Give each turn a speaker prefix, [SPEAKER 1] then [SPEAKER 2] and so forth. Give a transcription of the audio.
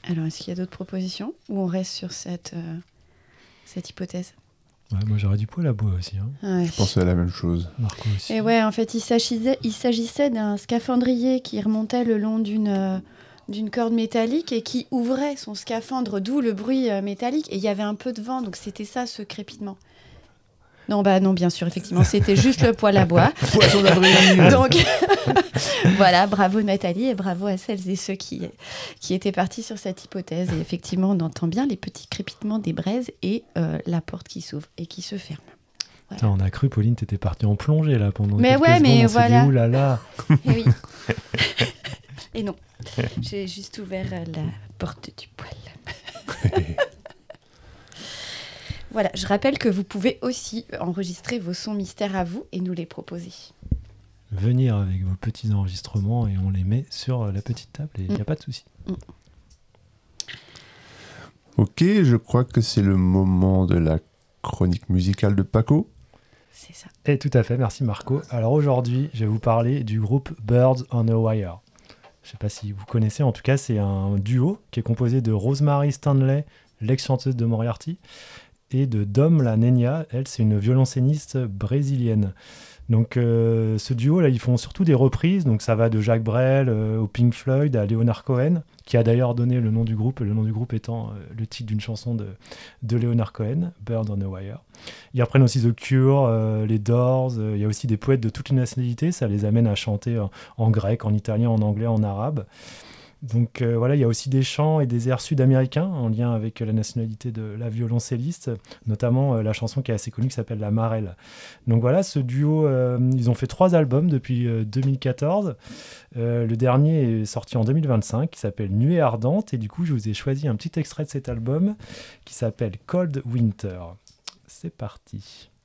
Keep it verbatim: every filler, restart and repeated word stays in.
[SPEAKER 1] Alors, est-ce qu'il y a d'autres propositions ou on reste sur cette, euh, cette hypothèse?
[SPEAKER 2] Ouais, moi, j'aurais du poil à bois aussi. Hein.
[SPEAKER 1] Ouais.
[SPEAKER 3] Je pensais à la même chose.
[SPEAKER 2] Marco aussi.
[SPEAKER 1] Et ouais, en fait, il s'agissait, il s'agissait d'un scaphandrier qui remontait le long d'une, euh, d'une corde métallique et qui ouvrait son scaphandre, d'où le bruit euh, métallique. Et il y avait un peu de vent, donc c'était ça, ce crépitement. Non, bah non, bien sûr, effectivement, c'était juste le poêle à bois.
[SPEAKER 3] Poisson d'avril.
[SPEAKER 1] Donc, voilà, bravo Nathalie et bravo à celles et ceux qui, qui étaient partis sur cette hypothèse. Et effectivement, on entend bien les petits crépitements des braises et euh, la porte qui s'ouvre et qui se ferme. Voilà.
[SPEAKER 2] Putain, on a cru, Pauline, t'étais partie en plongée là pendant
[SPEAKER 1] Mais
[SPEAKER 2] quelques
[SPEAKER 1] ouais,
[SPEAKER 2] secondes.
[SPEAKER 1] mais
[SPEAKER 2] On s'est
[SPEAKER 1] voilà.
[SPEAKER 2] dit, ouh là là.
[SPEAKER 1] Et oui. Et non, j'ai juste ouvert euh, la porte du poêle. Voilà, je rappelle que vous pouvez aussi enregistrer vos sons mystères à vous et nous les proposer.
[SPEAKER 2] Venir avec vos petits enregistrements et on les met sur la petite table et il n'y a
[SPEAKER 1] Mm.
[SPEAKER 2] pas de souci.
[SPEAKER 1] Mm.
[SPEAKER 3] Ok, je crois que c'est le moment de la chronique musicale de Paco.
[SPEAKER 1] C'est ça.
[SPEAKER 2] Et tout à fait, merci Marco. Alors aujourd'hui, je vais vous parler du groupe Birds on a Wire. Je ne sais pas si vous connaissez, en tout cas, c'est un duo qui est composé de Rosemary Stanley, l'ex-chanteuse de Moriarty, et de Dom La Nenia. Elle, c'est une violoncelliste brésilienne. Donc euh, ce duo là, ils font surtout des reprises, donc ça va de Jacques Brel euh, au Pink Floyd à Leonard Cohen, qui a d'ailleurs donné le nom du groupe, le nom du groupe étant euh, le titre d'une chanson de, de Leonard Cohen, Bird on a Wire. Ils reprennent aussi The Cure, euh, les Doors, euh, il y a aussi des poètes de toutes les nationalités, ça les amène à chanter en, en grec, en italien, en anglais, en arabe. Donc euh, voilà, il y a aussi des chants et des airs sud-américains en lien avec euh, la nationalité de la violoncelliste, notamment euh, la chanson qui est assez connue qui s'appelle La Marelle. Donc voilà, ce duo, euh, ils ont fait trois albums depuis euh, deux mille quatorze. Euh, le dernier est sorti en deux mille vingt-cinq, qui s'appelle Nuée ardente, et du coup je vous ai choisi un petit extrait de cet album qui s'appelle Cold Winter. C'est parti.